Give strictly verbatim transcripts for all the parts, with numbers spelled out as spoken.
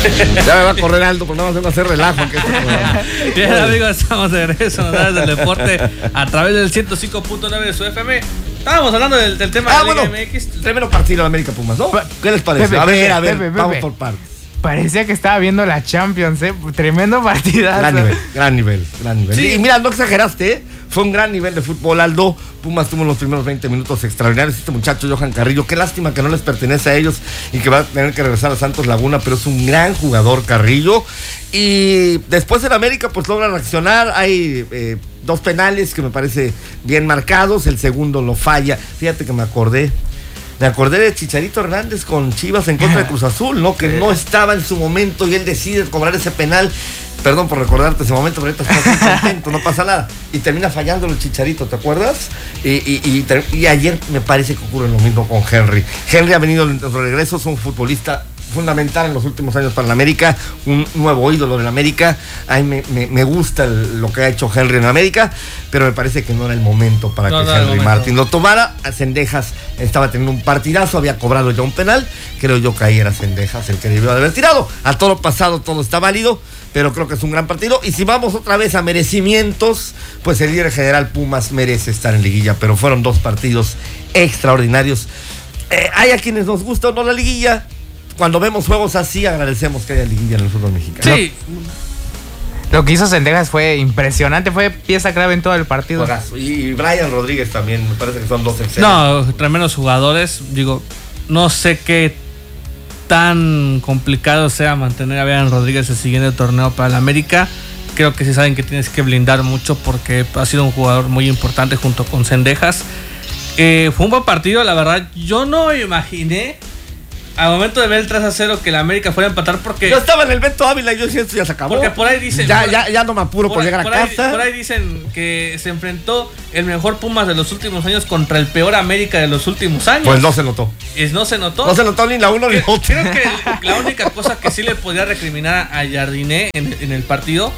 Ya me va a correr Aldo, porque no vamos a hacer relajo. Bien, amigos, estamos de regreso en Ondas del Deporte a través del ciento cinco punto nueve de su F M. Estábamos hablando del, del tema ah, de la bueno, Liga M X. Tremendo partido de América Pumas, ¿no? ¿Qué les parece? Pepe, a ver, Pepe, a ver, Pepe, vamos Pepe. por partes. Parecía que estaba viendo la Champions, ¿eh? Tremendo partidazo. Gran nivel, gran nivel, gran nivel. Sí. Y mira, no exageraste, ¿eh? Fue un gran nivel de fútbol, Aldo. Pumas tuvo los primeros veinte minutos extraordinarios. Este muchacho, Johan Carrillo, qué lástima que no les pertenece a ellos y que va a tener que regresar a Santos Laguna, pero es un gran jugador, Carrillo. Y después en América, pues logra reaccionar. Hay eh, dos penales que me parece bien marcados. El segundo lo falla. Fíjate que me acordé. Me acordé de Chicharito Hernández con Chivas en contra de Cruz Azul, ¿no? Que no estaba en su momento y él decide cobrar ese penal. Perdón por recordarte ese momento, pero ahorita estás muy contento, no pasa nada. Y termina fallando el Chicharito, ¿te acuerdas? Y, y, y, ter- y ayer me parece que ocurre lo mismo con Henry. Henry ha venido de regreso, es un futbolista fundamental en los últimos años para la América, un nuevo ídolo de la América. A mí me, me, me gusta el, lo que ha hecho Henry en América, pero me parece que no era el momento para no, que no Henry Martín lo tomara. Cendejas estaba teniendo un partidazo, había cobrado ya un penal. Creo yo que ahí era Cendejas el que debió de haber tirado. A todo pasado todo está válido, pero creo que es un gran partido. Y si vamos otra vez a merecimientos, pues el líder general Pumas merece estar en liguilla, pero fueron dos partidos extraordinarios. Eh, hay a quienes nos gusta o no la liguilla. Cuando vemos juegos así, agradecemos que haya liguilla en el fútbol mexicano. Sí. Lo que hizo Cendejas fue impresionante, fue pieza clave en todo el partido. Juegazo. Y Brian Rodríguez también, me parece que son dos excelentes. No, tremendos jugadores. Digo, no sé qué tan complicado sea mantener a Brian Rodríguez el siguiente torneo para la América. Creo que sí saben que tienes que blindar mucho porque ha sido un jugador muy importante junto con Cendejas. Eh, fue un buen partido, la verdad. Yo no imaginé al momento de ver el tres a cero que la América fuera a empatar porque... Yo estaba en el Beto Ávila y yo decía, esto ya se acabó. Porque por ahí dicen... Ya, por, ya, ya no me apuro por, por llegar por a ahí, casa. Por ahí dicen que se enfrentó el mejor Pumas de los últimos años contra el peor América de los últimos años. Pues no se notó. Es, no se notó. No se notó ni la uno ni la otra. Creo que la única cosa que sí le podría recriminar a Jardiné en, en el partido,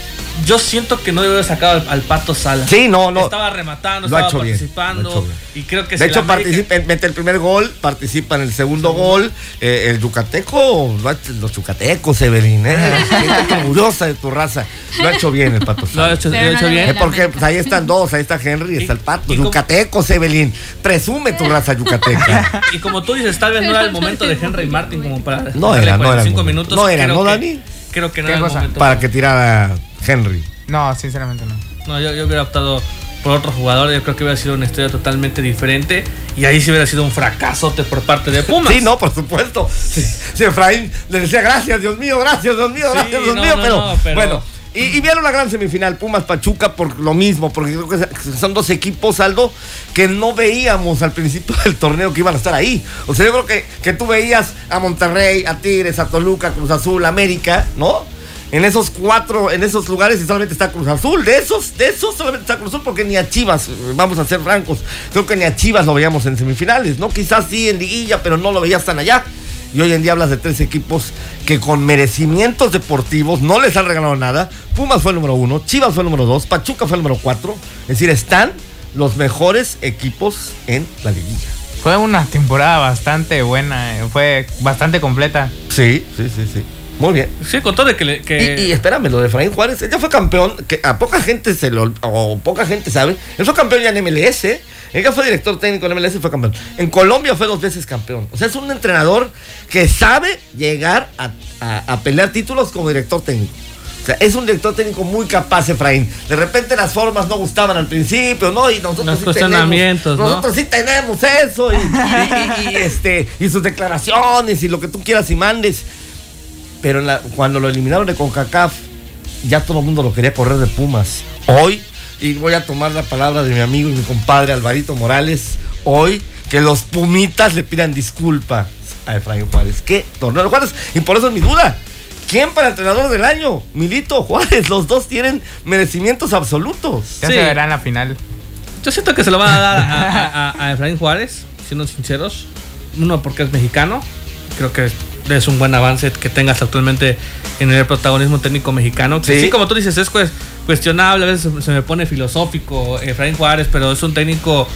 yo siento que no debió haber sacado al, al Pato Sala. Sí, no, no. Estaba rematando, Lo ha estaba hecho participando. bien, lo ha hecho bien. Y creo que de si hecho, la América... participa, mete el primer gol, participa en el segundo gol. Eh, el yucateco, lo ha hecho- los yucatecos, Evelyn, ¿eh? Gente orgullosa de tu raza. Lo ha hecho bien el Pato Lo ha Sala. hecho, lo ha hecho bien. Es porque pues, ahí están dos, ahí está Henry y está el Pato. y como- Yucatecos, Evelyn. Presume tu raza yucateca. Y como tú dices, tal vez no era el momento de Henry Martin como para No darle era, no era cuarenta y el cinco momento. minutos. No era, Creo ¿no, que- Dani? Creo que no ¿Qué era el cosa? momento. Para que tirara Henry. No, sinceramente no. No, yo, yo hubiera optado por otro jugador. Yo creo que hubiera sido una historia totalmente diferente. Y ahí sí hubiera sido un fracasote por parte de Pumas. Sí, no, por supuesto. Sí, sí, Efraín le decía gracias, Dios mío, gracias, Dios mío, Sí, gracias, Dios no, mío, no, pero, no, pero- bueno. Y, y vieron la gran semifinal, Pumas Pachuca, por lo mismo, porque creo que son dos equipos, Aldo, que no veíamos al principio del torneo que iban a estar ahí. O sea, yo creo que, que tú veías a Monterrey, a Tigres, a Toluca, Cruz Azul, América, ¿no? En esos cuatro, en esos lugares y solamente está Cruz Azul. De esos, de esos solamente está Cruz Azul porque ni a Chivas, vamos a ser francos, creo que ni a Chivas lo veíamos en semifinales, ¿no? Quizás sí en liguilla, pero no lo veías tan allá. Y hoy en día hablas de tres equipos que con merecimientos deportivos no les han regalado nada. Pumas fue el número uno, Chivas fue el número dos, Pachuca fue el número cuatro. Es decir, están los mejores equipos en la liguilla. Fue una temporada bastante buena, eh, fue bastante completa. Sí, sí, sí, sí. Muy bien. Sí, con todo de que... le- que... Y, y espérame, lo de Efraín Juárez, él ya fue campeón, que a poca gente se lo, o poca gente sabe, él fue campeón ya en M L S, él ya fue director técnico en M L S y fue campeón. En Colombia fue dos veces campeón. O sea, es un entrenador que sabe llegar a, a, a pelear títulos como director técnico. O sea, es un director técnico muy capaz, Efraín. De repente las formas no gustaban al principio, ¿no? Y nosotros Los sí cuestionamientos, tenemos, ¿no? nosotros sí tenemos eso, y, y- y- y, este, y sus declaraciones y lo que tú quieras y mandes. Pero en la- cuando lo eliminaron de CONCACAF, ya todo el mundo lo quería correr de Pumas. Hoy, y voy a tomar la palabra de mi amigo y mi compadre Alvarito Morales, hoy que los Pumitas le pidan disculpa a Efraín Juárez. ¿Qué? Torneo de Juárez. Y por eso es mi duda. ¿Quién para entrenador del año? Milito, Juárez, los dos tienen merecimientos absolutos. Ya Sí. se verá en la final. Yo siento que se lo van a dar a, a, a Efraín Juárez, siendo sinceros. Uno, porque es mexicano. Creo que es un buen avance que tengas actualmente en el protagonismo técnico mexicano. Que Sí. sí, como tú dices, es cuestionable. A veces se me pone filosófico Efraín Juárez, pero es un técnico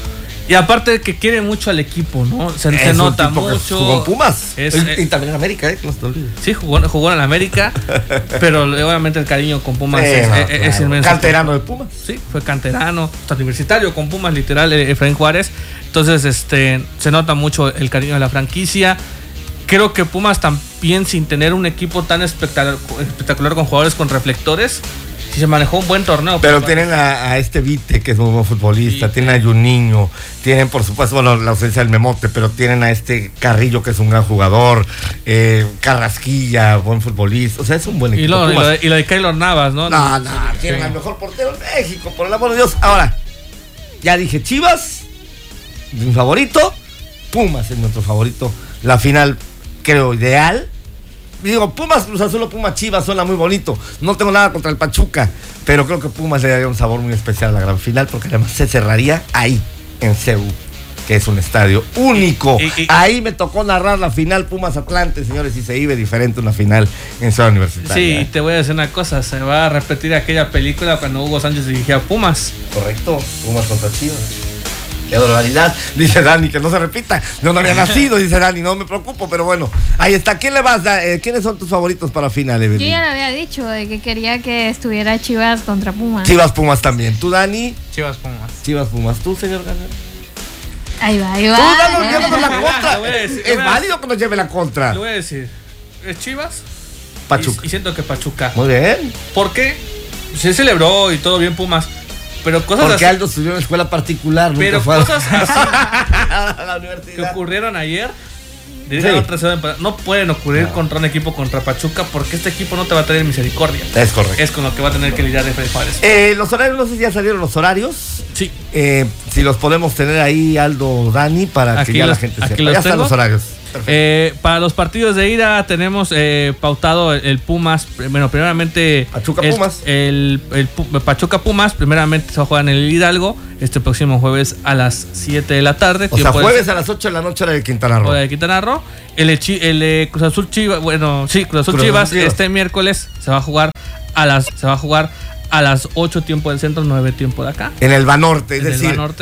Y aparte de que quiere mucho al equipo, ¿no? Se, Es se un nota tipo que mucho. jugó en Pumas. Es, y, eh, y también en América, ¿eh? No se te olvide. Sí, jugó, jugó en América, pero obviamente el cariño con Pumas Eh, es, no, es- claro. es inmenso. Canterano de Pumas. Sí, fue canterano, hasta universitario con Pumas, literal, eh, Efraín Juárez. Entonces, este, se nota mucho el cariño de la franquicia. Creo que Pumas también, sin tener un equipo tan espectacular, espectacular con jugadores con reflectores, sí se manejó un buen torneo. Pero tienen a, a este Vite, que es un buen futbolista, Sí. tienen a Juninho, tienen por supuesto, bueno, la ausencia del Memote, pero tienen a este Carrillo, que es un gran jugador, eh, Carrasquilla, buen futbolista, o sea, es un buen Y equipo. lo, y, Pumas. lo de, y lo de Keylor Navas, ¿no? No, no, tienen Sí. al mejor portero en México, por el amor de Dios. Ahora, ya dije, Chivas, mi favorito, Pumas es nuestro favorito. La final, creo, ideal. Digo, Pumas, Cruz Azul o Pumas Chivas suena muy bonito. No tengo nada contra el Pachuca, pero creo que Pumas le daría un sabor muy especial a la gran final, porque además se cerraría ahí, en C U, que es un estadio único. Y- y- ahí me tocó narrar la final Pumas Atlante, señores, y se vive diferente una final en Ciudad Universitaria. Sí, ¿eh? te voy a decir una cosa, se va a repetir aquella película cuando Hugo Sánchez dirigía a Pumas. Correcto, Pumas contra Chivas. Qué barbaridad, dice Dani, que no se repita. Yo no había nacido, dice Dani, no me preocupo, pero bueno, ahí está. ¿Quién le vas? Da- eh, ¿Quiénes son tus favoritos para final, Yo Evelyn? ya lo había dicho, de que quería que estuviera Chivas contra Pumas. Chivas Pumas también. ¿Tú, Dani? Chivas Pumas. Chivas Pumas. ¿Tú, señor Gana? Ahí va, ahí va. Tú, danos, llévanos la contra. Lo voy a decir, lo Es voy a- válido que nos lleve la contra. Le voy a decir, es Chivas Pachuca. y, y siento que Pachuca. Muy bien. ¿Por qué? Se celebró y todo bien Pumas, pero cosas Porque así Aldo estudió en escuela particular. nunca pero fue a- cosas así a la que universidad. ocurrieron ayer, diría Sí. otra ciudad, no pueden ocurrir No. contra un equipo contra Pachuca, porque este equipo no te va a traer misericordia. Es correcto. Es con lo que va a tener que lidiar Efraín Juárez. Eh, los horarios, no sé si ya salieron los horarios. Sí. Eh, si los podemos tener ahí, Aldo, Dani, para Aquí que ya los- la gente aquí sepa. los Ya están tengo. los horarios. Perfecto. Eh, para los partidos de ida tenemos eh, pautado el, el Pumas, bueno, primeramente Pachuca es Pumas. El, el Pu- Pachuca Pumas, primeramente se va a jugar en el Hidalgo este próximo jueves a las siete de la tarde. O sea, tiempo del- jueves a las ocho de la noche hora de Quintana Roo. hora de Quintana Roo. El, de Chi- el de Cruz Azul Chivas, bueno, sí, Cruz Azul Cruz Azul Chivas, Chivas. este miércoles se va a jugar a las se va a jugar a las ocho tiempo del centro, nueve tiempo de acá. En el Banorte, es En el decir, Banorte.